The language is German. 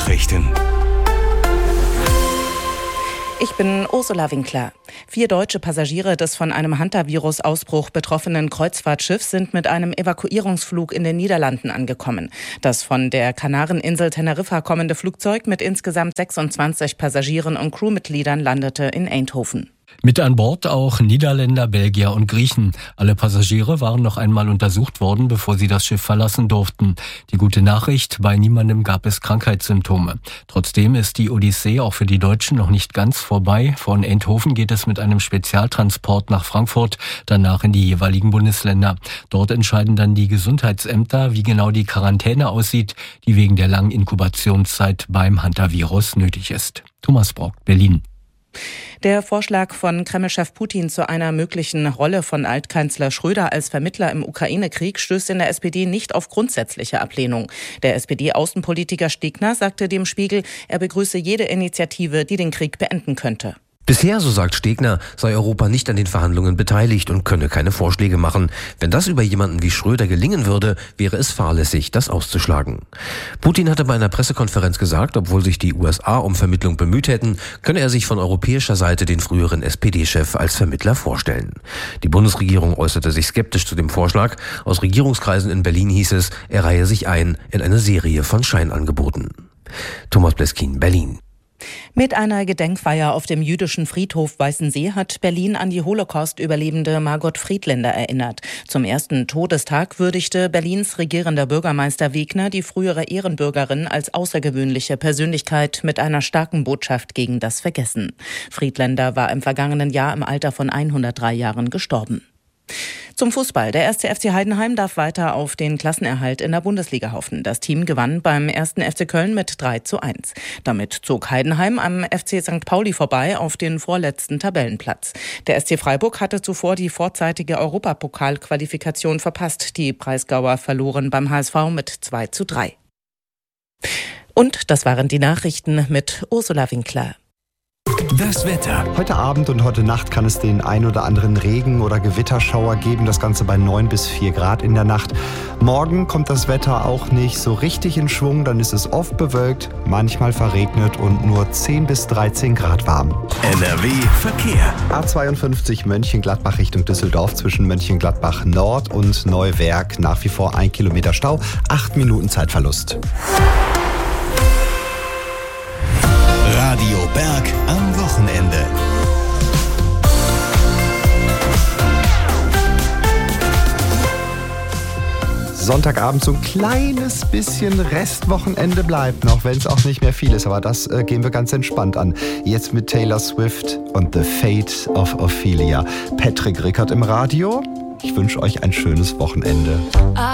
Nachrichten. Ich bin Ursula Winkler. 4 deutsche Passagiere des von einem Hantavirus-Ausbruch betroffenen Kreuzfahrtschiffs sind mit einem Evakuierungsflug in den Niederlanden angekommen. Das von der Kanareninsel Teneriffa kommende Flugzeug mit insgesamt 26 Passagieren und Crewmitgliedern landete in Eindhoven. Mit an Bord auch Niederländer, Belgier und Griechen. Alle Passagiere waren noch einmal untersucht worden, bevor sie das Schiff verlassen durften. Die gute Nachricht, bei niemandem gab es Krankheitssymptome. Trotzdem ist die Odyssee auch für die Deutschen noch nicht ganz vorbei. Von Eindhoven geht es mit einem Spezialtransport nach Frankfurt, danach in die jeweiligen Bundesländer. Dort entscheiden dann die Gesundheitsämter, wie genau die Quarantäne aussieht, die wegen der langen Inkubationszeit beim Hantavirus nötig ist. Thomas Brock, Berlin. Der Vorschlag von Kreml-Chef Putin zu einer möglichen Rolle von Altkanzler Schröder als Vermittler im Ukraine-Krieg stößt in der SPD nicht auf grundsätzliche Ablehnung. Der SPD-Außenpolitiker Stegner sagte dem Spiegel, er begrüße jede Initiative, die den Krieg beenden könnte. Bisher, so sagt Stegner, sei Europa nicht an den Verhandlungen beteiligt und könne keine Vorschläge machen. Wenn das über jemanden wie Schröder gelingen würde, wäre es fahrlässig, das auszuschlagen. Putin hatte bei einer Pressekonferenz gesagt, obwohl sich die USA um Vermittlung bemüht hätten, könne er sich von europäischer Seite den früheren SPD-Chef als Vermittler vorstellen. Die Bundesregierung äußerte sich skeptisch zu dem Vorschlag. Aus Regierungskreisen in Berlin hieß es, er reihe sich ein in eine Serie von Scheinangeboten. Thomas Bleskin, Berlin. Mit einer Gedenkfeier auf dem jüdischen Friedhof Weißensee hat Berlin an die Holocaust-Überlebende Margot Friedländer erinnert. Zum ersten Todestag würdigte Berlins regierender Bürgermeister Wegner die frühere Ehrenbürgerin als außergewöhnliche Persönlichkeit mit einer starken Botschaft gegen das Vergessen. Friedländer war im vergangenen Jahr im Alter von 103 Jahren gestorben. Zum Fußball. Der 1. FC Heidenheim darf weiter auf den Klassenerhalt in der Bundesliga hoffen. Das Team gewann beim 1. FC Köln mit 3:1. Damit zog Heidenheim am FC St. Pauli vorbei auf den vorletzten Tabellenplatz. Der SC Freiburg hatte zuvor die vorzeitige Europapokalqualifikation verpasst. Die Breisgauer verloren beim HSV mit 2:3. Und das waren die Nachrichten mit Ursula Winkler. Das Wetter. Heute Abend und heute Nacht kann es den ein oder anderen Regen- oder Gewitterschauer geben. Das Ganze bei 9 bis 4 Grad in der Nacht. Morgen kommt das Wetter auch nicht so richtig in Schwung. Dann ist es oft bewölkt, manchmal verregnet und nur 10 bis 13 Grad warm. NRW Verkehr. A52 Mönchengladbach Richtung Düsseldorf zwischen Mönchengladbach Nord und Neuwerk. Nach wie vor 1 Kilometer Stau, 8 Minuten Zeitverlust. Radio Berg am Wochenende. Sonntagabend so ein kleines bisschen Restwochenende bleibt noch, wenn es auch nicht mehr viel ist. Aber das gehen wir ganz entspannt an. Jetzt mit Taylor Swift und The Fate of Ophelia. Patrick Rickert im Radio. Ich wünsche euch ein schönes Wochenende.